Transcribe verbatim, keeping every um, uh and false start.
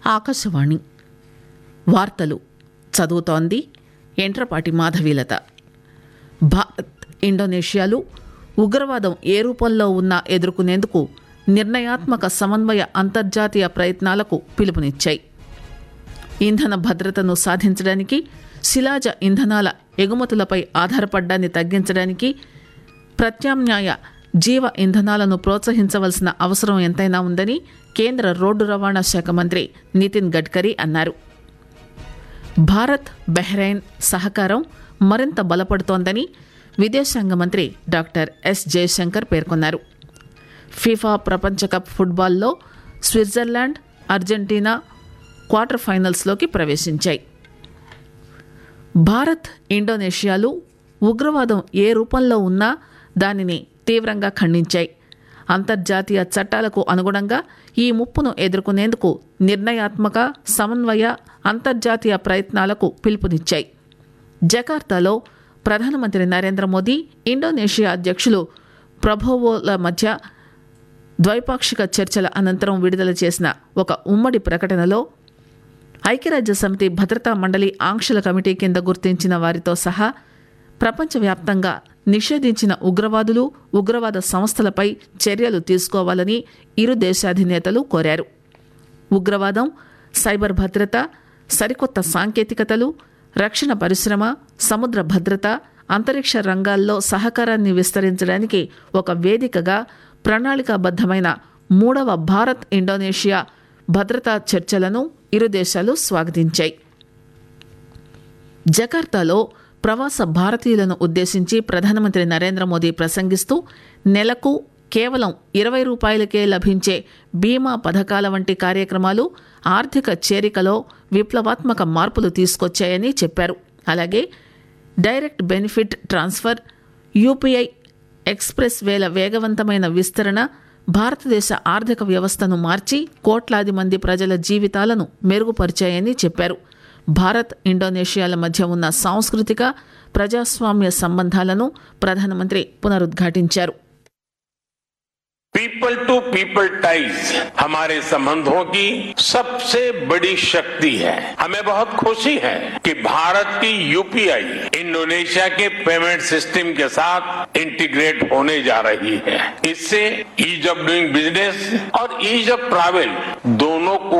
ఆకాశవాణి వార్తలు చదువుతోంది ఎంట్రపాటి మాధవీలత. భారత్ ఇండోనేషియాలు ఉగ్రవాదం ఏ రూపంలో ఉన్నా ఎదుర్కొనేందుకు నిర్ణయాత్మక సమన్వయ అంతర్జాతీయ ప్రయత్నాలకు పిలుపునిచ్చాయి. ఇంధన భద్రతను సాధించడానికి, శిలాజ ఇంధనాల ఎగుమతులపై ఆధారపడ్డాన్ని తగ్గించడానికి ప్రత్యామ్నాయ జీవ ఇంధనాలను ప్రోత్సహించవలసిన అవసరం ఎంతైనా ఉందని కేంద్ర రోడ్డు రవాణా శాఖ మంత్రి నితిన్ గడ్కరీ అన్నారు. భారత్ బహ్రెయిన్ సహకారం మరింత బలపడుతోందని విదేశాంగ మంత్రి డాక్టర్ ఎస్ జయశంకర్ పేర్కొన్నారు. ఫిఫా ప్రపంచ cup ఫుట్బాల్లో Switzerland, Argentina quarter ఫైనల్స్లోకి ప్రవేశించాయి. Bharat ఇండోనేషియాలు ఉగ్రవాదం ఏ రూపంలో ఉన్నా దానిని తీవ్రంగా ఖండించాయి. అంతర్జాతీయ చట్టాలకు అనుగుణంగా ఈ ముప్పును ఎదుర్కొనేందుకు నిర్ణయాత్మక సమన్వయ అంతర్జాతీయ ప్రయత్నాలకు పిలుపునిచ్చాయి. జకార్తాలో ప్రధానమంత్రి నరేంద్ర మోదీ, ఇండోనేషియా అధ్యక్షులు ప్రభోవోల మధ్య ద్వైపాక్షిక చర్చల అనంతరం విడుదల చేసిన ఒక ఉమ్మడి ప్రకటనలో ఐక్యరాజ్య సమితి భద్రతా మండలి ఆంక్షల కమిటీ కింద గుర్తించిన వారితో సహా ప్రపంచవ్యాప్తంగా నిషేధించిన ఉగ్రవాదులు, ఉగ్రవాద సంస్థలపై చర్యలు తీసుకోవాలని ఇరు దేశాధినేతలు కోరారు. ఉగ్రవాదం, సైబర్ భద్రత, సరికొత్త సాంకేతికతలు, రక్షణ పరిశ్రమ, సముద్ర భద్రత, అంతరిక్ష రంగాల్లో సహకారాన్ని విస్తరించడానికి ఒక వేదికగా ప్రణాళికాబద్ధమైన మూడవ భారత్ ఇండోనేషియా భద్రతా చర్చలను ఇరు దేశాలు స్వాగతించాయి. జకార్తాలో ప్రవాస భారతీయులను ఉద్దేశించి ప్రధానమంత్రి నరేంద్ర మోదీ ప్రసంగిస్తూ నెలకు కేవలం ఇరవై రూపాయలకే లభించే బీమా పథకాల వంటి కార్యక్రమాలు ఆర్థిక చేరికలో విప్లవాత్మక మార్పులు తీసుకొచ్చాయని చెప్పారు. అలాగే direct benefit transfer, UPI express వేల వేగవంతమైన విస్తరణ భారతదేశ ఆర్థిక వ్యవస్థను మార్చి కోట్లాది మంది ప్రజల జీవితాలను మెరుగుపరిచాయని చెప్పారు. భారత్ ఇండోనేషియాల మధ్య ఉన్న సాంస్కృతిక, ప్రజాస్వామ్య సంబంధాలను ప్రధానమంత్రి పునరుద్ఘాటించారు. पीपल टू पीपल टाइज हमारे संबंधों की सबसे बड़ी शक्ति है. हमें बहुत खुशी है कि भारत की यूपीआई इंडोनेशिया के पेमेंट सिस्टम के साथ इंटीग्रेट होने जा रही है. इससे ईज ऑफ डूइंग बिजनेस और ईज ऑफ ट्रैवल दोनों को